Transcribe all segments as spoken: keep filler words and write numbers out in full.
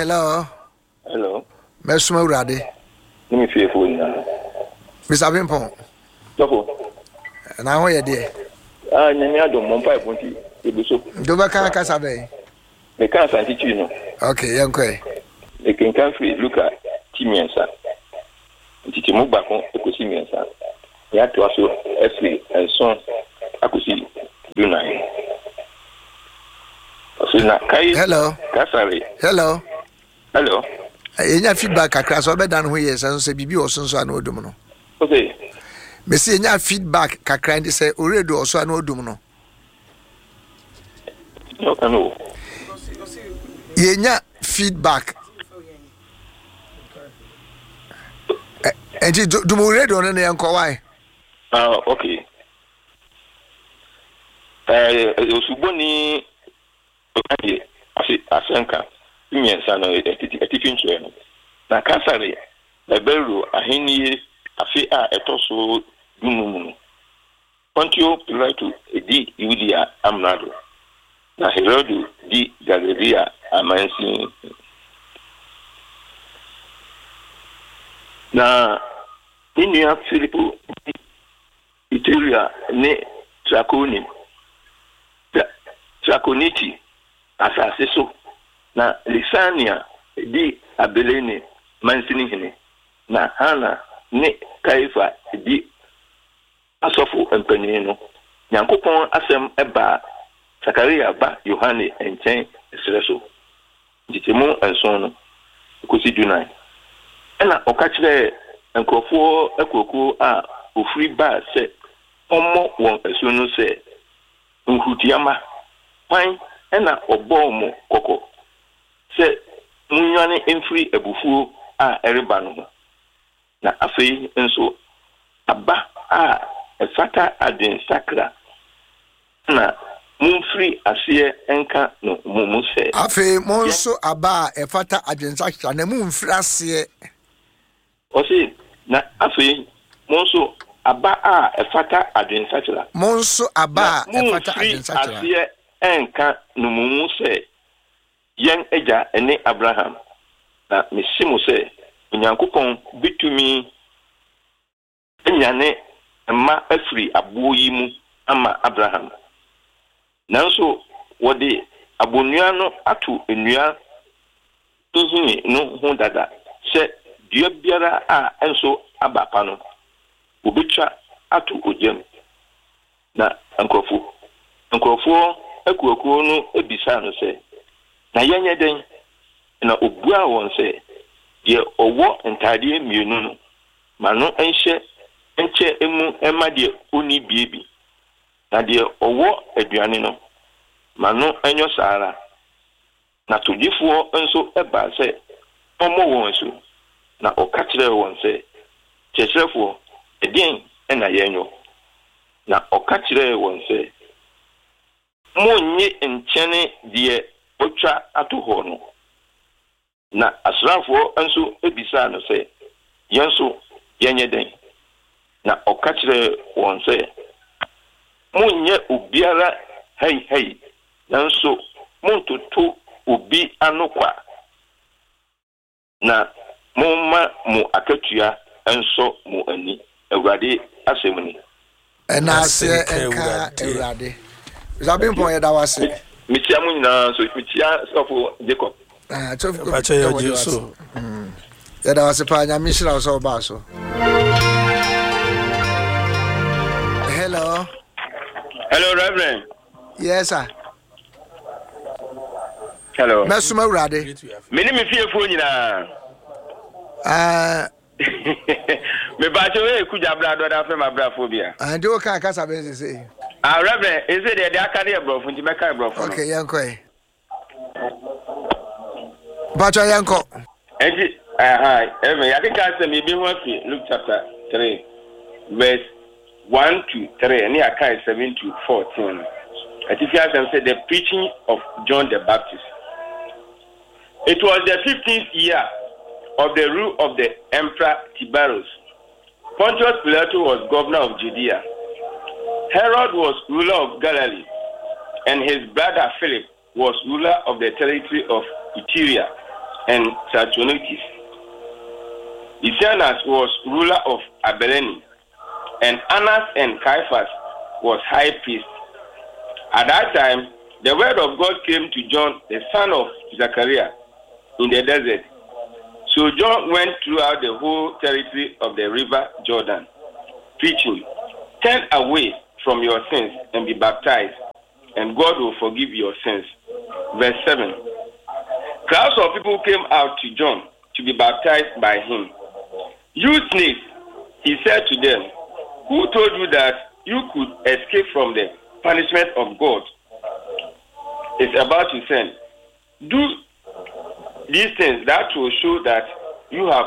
Hello. Hello. Mesuma Urade. Let me see phone now. Mister Bimpon. Toko. Na ho ye de. Ah, nyanya do mo pa ponti. Ebuso. Do ba kan kasa be. Me kan santi chi no. Okay, yanko e. E kin kan free Luka Timiensa. Ntiti mo gba kon ekosi miensa. Ya to aso Esri and son akusi Dunai. So na kai. Hello. Kasare. Hello. Hello. Enya feedback akra so be dan ho ye san so bibi osonso an odum no. Okay. Me see enya feedback kakra ndi say already oso an odum no. No kanu. Yenya feedback. Enti do mo already on na yanko why? Ah, okay. Eh, osuboni okay, asi asenka. Miensa no etiti etiti nche no. Na kasare na beru ahenie afi a etoso dumunu. Pontio Pilato di Yudia Amnado. Na Herodu di Galilea amansi. Na Inia Filipo Iteria ne Traconi. Traconiti asase so. Na Lisania di Abelene mansini hene. Na Hana ne Kaifa di asofu empanino. Nyankopon asem eba Zakaria ba Yohane enchen esreso. Ditemu enson no kosi dunai. Ena okachire enkofo ekoko a ofri ba se omo won eso no se nhutiama kwan ena obo mo koko se munyane emfiri ebufuo a ereba no na afei enso aba a efata adin sakra na mumfiri asie enka no mumu se afei monso aba efata adin sakra na mumfiri asie osi na afei monso aba a efata adin sakra monso aba efata adin sakra asie enka no mumu se yen eja ene Abraham na misimo se Nyankopon bitumi enyane ma afri abo yi mu ama Abraham nanso wode abonua no atu enua tuhuni no ho dada se dua biara a enso abapa no obetwa atu ojem na ankrofo ankrofo akuakuo no ebisa no se na yenye den na obua won se de owo ntade mienu no ma no enhye enche emu ema de oni biebi na de owo aduane no ma no enyo sara na todifo enso eba se omo won so na okachire won se chechefo edin ena yenyo na okachire won se monye enchene de otwa atoho no na asrafo enso ebisa no se yenso yenye den na okachire won se munye obiara hey hey nanso muntutu obi anokwa na mumma mu akatua enso mu ani awurade asemuni ena ase enka awurade Zabimpo ya dawase mitia mu nyina so mitia sofo Jacob ah chofu pacha ya Jesu ya dawase pa nya mishira so ba so. Hello. Hello Reverend. Yes sir. Hello. Mesuma urade. Me ni me fie fo nyina. Ah me ba che we kuja bra do da fe ma bra fo bia. Ah de o kan kasa be say. Ah Reverend, is it the aka dey bro fun ti me kai bro fun. Okay, yanko e. Bacha yanko. Enti eh hi, Reverend, ya dey ka say me bi ho fi Luke chapter three verse one to three and aka seven to fourteen. I think I said the preaching of John the Baptist. It was the fifteenth year of the rule of the Emperor Tiberius. Pontius Pilate was governor of Judea. Herod was ruler of Galilee, and his brother Philip was ruler of the territory of Iturea and Saturnitis. Lysanias was ruler of Abilene, and Annas and Caiaphas was high priest. At that time, the word of God came to John, the son of Zechariah, in the desert. So John went throughout the whole territory of the river Jordan, preaching, "Turn away from your sins and be baptized, and God will forgive your sins." Verse seven. Crowds of people came out to John to be baptized by him. "You snakes," he said to them, "who told you that you could escape from the punishment of God is about to send? Do these things that will show that you have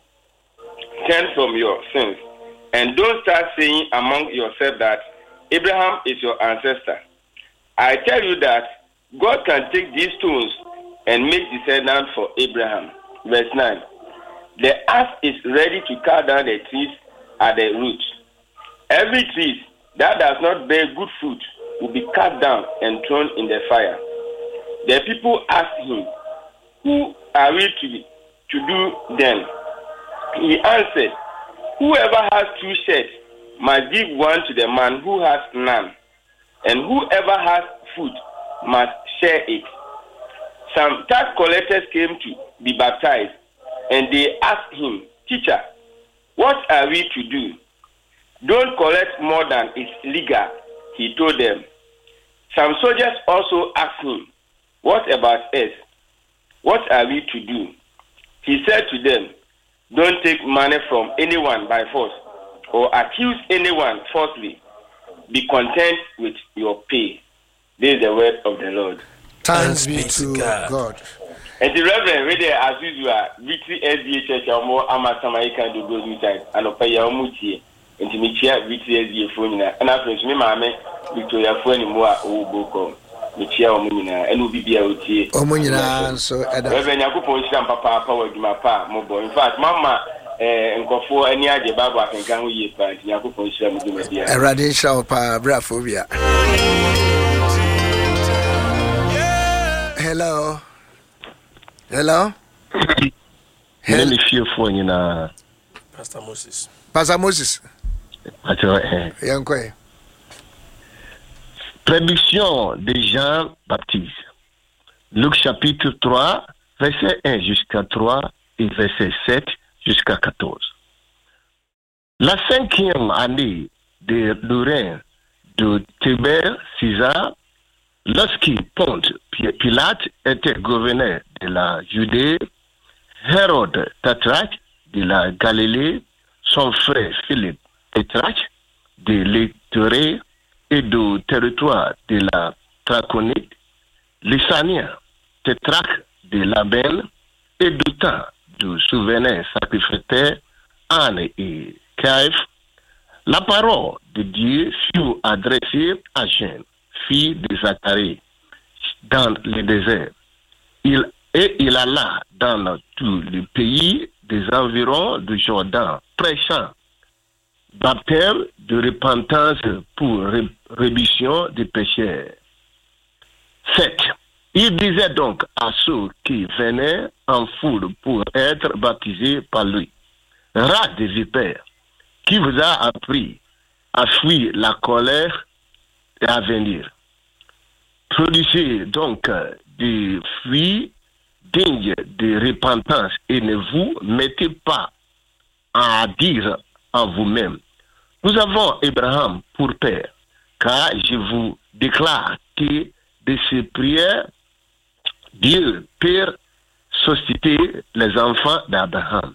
turned from your sins, and don't start saying among yourselves that Abraham is your ancestor. I tell you that God can take these stones and make descendants for Abraham." Verse nine. "The axe is ready to cut down the trees at the roots. Every tree that does not bear good fruit will be cut down and thrown in the fire." The people asked him, "Who are we to, be, to do then?" He answered, "Whoever has two shirts must give one to the man who has none, and whoever has food must share it." Some tax collectors came to be baptized, and they asked him, "Teacher, what are we to do?" "Don't collect more than is legal," he told them. Some soldiers also asked him, "What about us? What are we to do?" He said to them, "Don't take money from anyone by force or accuse anyone falsely. Be content with your pay." This is the word of the Lord. Thanks be to God. God. And the Reverend, ready as usual, Victory S D A Church, or more Amasamaikan do go inside, and Opaya Muti, and to meet here, Victory S D A Phone, and after me, Mamma, Victoria Phone, more Oboko, Michia Omuna, and Ubi Oti, Omunina, so Reverend Yakupo, Papa, Power, Gimapa, Mobo. In fact, Mamma, and Kofo, any idea Baba can come with you, but Yakupo, a radical of Braphobia. Hello. Hello. Hello. Pastor Moses. Pastor Moses. Prédiction de Jean Baptiste. Luc chapitre trois, verset un jusqu'à trois et verset sept jusqu'à quatorze. La cinquième année de le règne de Tibère César, lorsqu'il Ponte Pilate était gouverneur de la Judée, Hérode Tétrarque de la Galilée, son frère Philippe Tétrarque de l'Éthurée et du territoire de la Traconite, Lysania Tétrarque de l'Abel et du temps du souverain sacrificateur Anne et Caïphe, la parole de Dieu fut adressée à Jean, fille de Zacharie, dans le désert. Il, et il alla dans tout le pays des environs du Jordan, prêchant baptême de repentance pour ré, rémission des pécheurs. sept. Il disait donc à ceux qui venaient en foule pour être baptisés par lui: Rat des vipères, qui vous a appris à fuir la colère et à venir. Produisez donc des fruits dignes de repentance et ne vous mettez pas à dire en vous-même: nous avons Abraham pour père, car je vous déclare que de ses prières, Dieu peut susciter les enfants d'Abraham.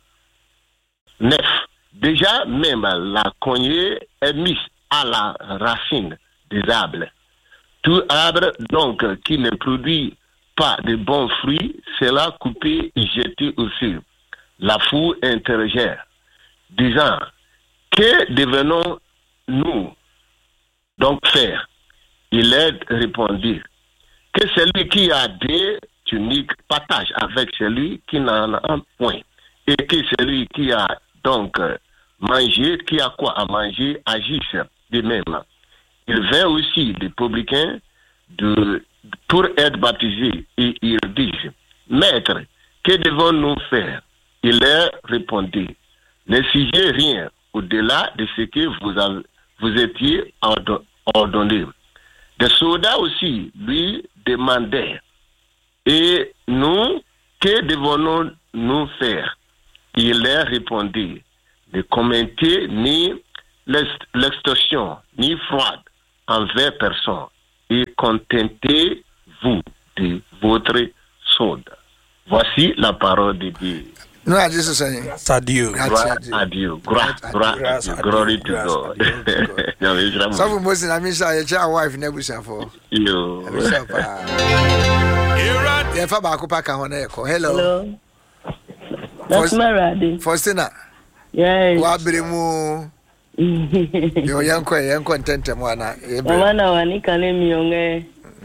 neuf. Déjà même la cognée est mise à la racine des arbres. Tout arbre donc qui ne produit pas de bons fruits sera coupé et jeté au feu. La foule interrogea, disant: que devenons-nous donc faire? Il leur répondit: que celui qui a des tuniques partage avec celui qui n'en a point, et que celui qui a donc mangé, qui a quoi à manger, agisse de même. Il vint aussi des publicains de, pour être baptisés, et ils disent: Maître, que devons-nous faire? Il leur répondit, n'exigez rien au-delà de ce que vous, avez, vous étiez ordonné. Des soldats aussi lui demandaient, et nous, que devons-nous faire? Il leur répondit, ne commettez ni l'extorsion, ni fraude envers personne, et contentez-vous de votre solde. Voici la parole de Dieu. No, I just saying. Grâce à Dieu. Grâce à Dieu. Grâce à Dieu. Glory to God. Ça vous mosse na mi sa ye cha wife na busa for. Yo. Yeah, fa ba ko pa ka ho na e ko. Hello. Hello. That's Maradi. Faustina. Yes. Wa bere mu. Yo yanko yanko ntente mu ana. Mama na wani kale mi onge.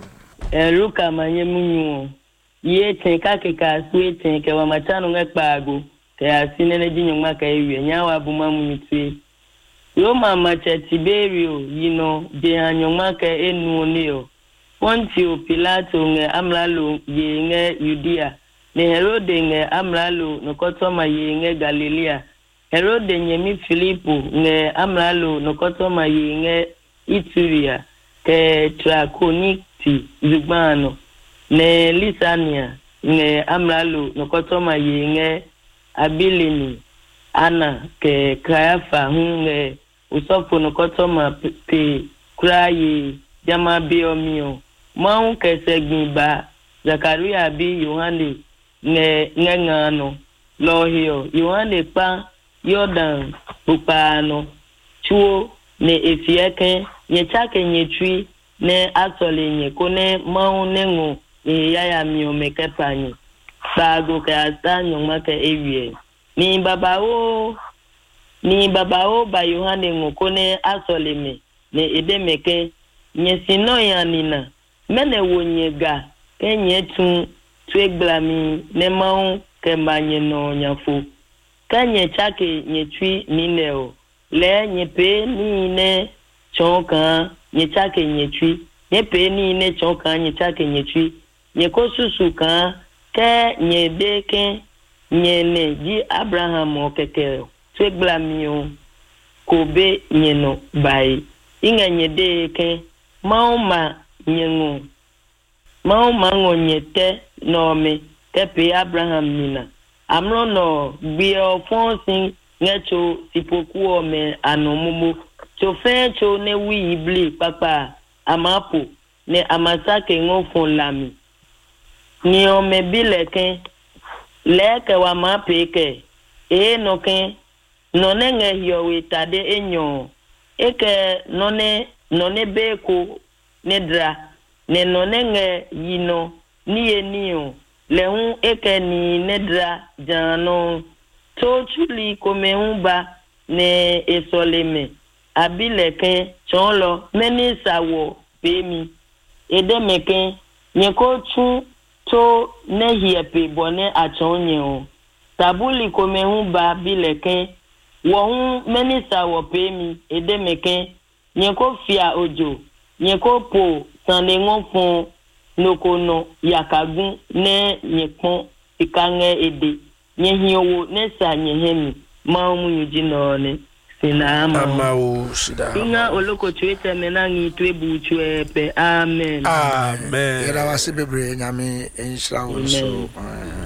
E ruka manye munyu. Ye tenka ke ka suwe tenke wa machano nge kpago ke asine ne jinyoma ka ewie nyawa buma munitwe yo mama cha Tiberio yino je anyoma ka enu ne yo Pontio Pilato nge amlalo ye nge Judea ne Herode nge amlalo no kotoma ye nge Galilea Herode nyemi Filipo nge amlalo no kotoma ye nge Ituria ke Trakoniti Zubano ne Lisania ne amlalo no kotoma yenge Abilini ana ke Kayafa hunge usofo no kotoma pe kraye jama biomio maun ke segimba Zakaria bi Yohane ne ngengano lohio Yohane pa Jordan upano chuo ne efieke nyechake nyetwi ne asole nye kone maun nengo ni yaya mi o mekepani bago ke asa nyoma ke ewie ni babao ni babao ba Yohane ngokone asoleme ne edemeke nyesino ya nina mene wonyega kenye tu twegblami ne maun ke manye no nyafu kanye chake nyetwi nineo le nyepe ni ne chonka nyechake nyetwi nyepe ni ne chonka nyechake nyetwi nyeko susu kan ke nyede ke nyene ji Abraham okeke tweglamio kobe nyeno bai inga nyede ke mauma nyengo mauma ngonyete no me ke pe Abraham nina amro no bi ofonsin ngecho sipoku o me anomumu to fe cho ne wi ibli papa amapo ne amasake ngofon lami ni o me bileke leke wa ma peke e no ke no ne nge hiyo witade enyo eke no ne no ne beko ne dra ne no ne nge yino ni enio le hun eke ni ne dra jano to chuli kome unba ne esoleme abileke chonlo meni sawo pemi edemeke nyeko chu to ne hiepe bone achonye o tabuli kome humba bileke wo hun menisa wo pemi edemeke nyeko fia ojo nyeko po sande ngofon nokono yakagun ne nyekon ikange ede nyehiowo ne sa nyehemi mamu yujino ne sinama Amao sida. Inga oloko twete menangi twebu twepe. Amen. Amen. Era wasi bebre nyame enshira wo so.